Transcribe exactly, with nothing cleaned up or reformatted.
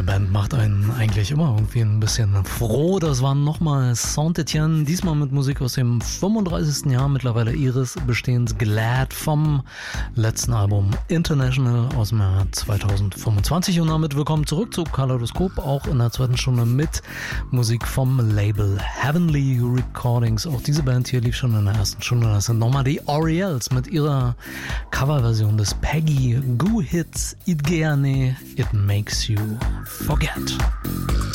Diese Band macht einen eigentlich immer irgendwie ein bisschen froh. Das war nochmal Saint-Etienne, diesmal mit Musik aus dem fünfunddreißigsten Jahr mittlerweile ihres Bestehens, Glad, vom letzten Album International aus dem Jahr zweitausendfünfundzwanzig. Und damit willkommen zurück zu Kaleidoskop, auch in der zweiten Stunde mit Musik vom Label Heavenly Recordings. Auch diese Band hier lief schon in der ersten Stunde. Das sind nochmal die Oriels mit ihrer Coverversion des Peggy Goo Hits It Gerne It Makes You Forget.